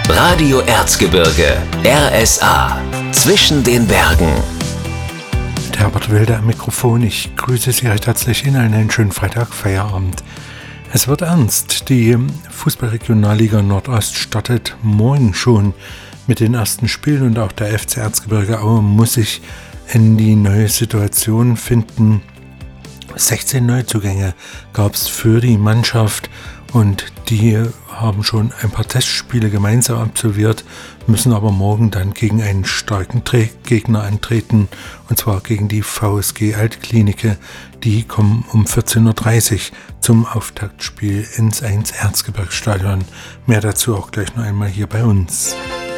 Radio Erzgebirge, RSA, zwischen den Bergen. Der Herbert Wilde am Mikrofon. Ich grüße Sie recht herzlich in einen schönen Freitag, Feierabend. Es wird ernst. Die Fußballregionalliga Nordost startet morgen schon mit den ersten Spielen und auch der FC Erzgebirge Aue muss sich in die neue Situation finden. 16 Neuzugänge gab es für die Mannschaft und die haben schon ein paar Testspiele gemeinsam absolviert, müssen aber morgen dann gegen einen starken Gegner antreten, und zwar gegen die VSG Altklinike. Die kommen um 14.30 Uhr zum Auftaktspiel ins 1 Erzgebirgsstadion. Mehr dazu auch gleich noch einmal hier bei uns.